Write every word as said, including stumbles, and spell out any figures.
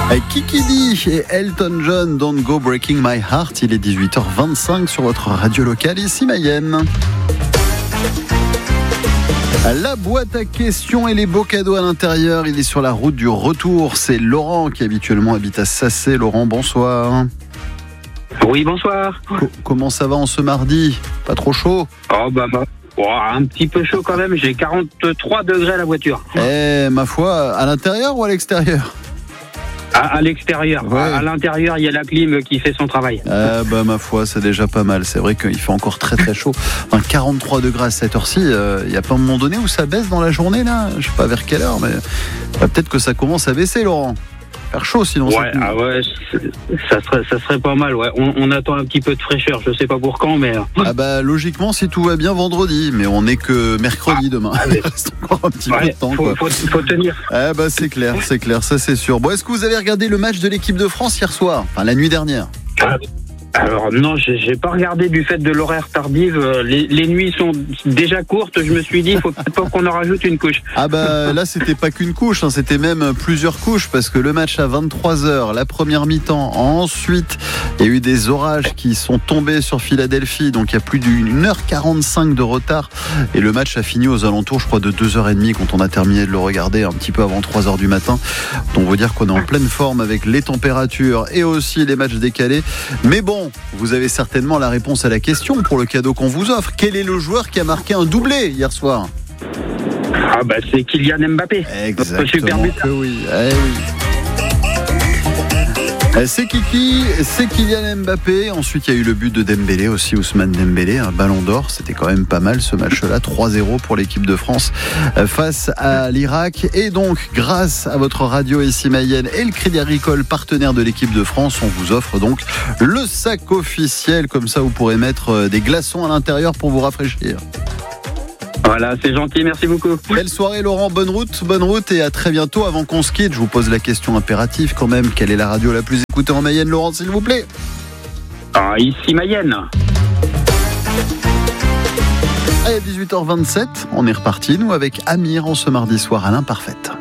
Avec Kiki D et Elton John, Don't Go Breaking My Heart. Il est dix-huit heures vingt-cinq sur votre radio locale, ici Mayenne. La boîte à questions et les beaux cadeaux à l'intérieur. Il est sur la route du retour. C'est Laurent qui habituellement habite à Sacé. Laurent, bonsoir. Oui, bonsoir. Co- comment ça va en ce mardi? Pas trop chaud? Oh, bah, bah. Oh, un petit peu chaud quand même. J'ai quarante-trois degrés à la voiture. Eh, ma foi, à l'intérieur ou à l'extérieur? À, à l'extérieur. Ouais. À, à l'intérieur, il y a la clim qui fait son travail. Ah bah ma foi, c'est déjà pas mal. C'est vrai qu'il fait encore très très chaud. Enfin, quarante-trois degrés à cette heure-ci. Il euh, n'y a pas un moment donné où ça baisse dans la journée là? Je sais pas vers quelle heure, mais bah, peut-être que ça commence à baisser, Laurent. Faire chaud sinon. Ouais, ah ouais, ça serait, ça serait pas mal. Ouais, on, on attend un petit peu de fraîcheur. Je sais pas pour quand, mais. Ah bah logiquement, si tout va bien, vendredi. Mais on n'est que mercredi ah, demain. Il reste encore un petit ouais, peu de temps. Faut, quoi. Faut, faut tenir. Ah bah c'est clair, c'est clair, ça c'est sûr. Bon, est-ce que vous avez regardé le match de l'équipe de France hier soir? Enfin, la nuit dernière. Ah. Alors non, j'ai, j'ai pas regardé du fait de l'horaire tardive. Les, les nuits sont déjà courtes. Je me suis dit, il faut peut-être pas qu'on en rajoute une couche. Ah bah là, c'était pas qu'une couche, hein, c'était même plusieurs couches parce que le match à vingt-trois heures, la première mi-temps. Ensuite, il y a eu des orages qui sont tombés sur Philadelphie, donc il y a plus d'une heure quarante-cinq de retard. Et le match a fini aux alentours, je crois, de deux heures trente quand on a terminé de le regarder, un petit peu avant trois heures du matin. Donc on veut dire qu'on est en pleine forme avec les températures et aussi les matchs décalés. Mais bon, vous avez certainement la réponse à la question pour le cadeau qu'on vous offre. Quel est le joueur qui a marqué un doublé hier soir? Ah bah c'est Kylian Mbappé. Exactement que oui. Eh oui. C'est Kiki, c'est Kylian Mbappé. Ensuite, il y a eu le but de Dembélé aussi, Ousmane Dembélé, un ballon d'or. C'était quand même pas mal ce match-là. trois zéro pour l'équipe de France face à l'Irak. Et donc, grâce à votre radio ici Mayenne et le Crédit Agricole, partenaire de l'équipe de France, on vous offre donc le sac officiel. Comme ça, vous pourrez mettre des glaçons à l'intérieur pour vous rafraîchir. Voilà, c'est gentil, merci beaucoup. Belle soirée Laurent, bonne route, bonne route et à très bientôt. Avant qu'on se quitte, je vous pose la question impérative quand même. Quelle est la radio la plus écoutée en Mayenne, Laurent, s'il vous plaît? Ah, ici Mayenne. Allez, dix-huit heures vingt-sept, on est reparti, nous, avec Amir en ce mardi soir à l'Imparfaite.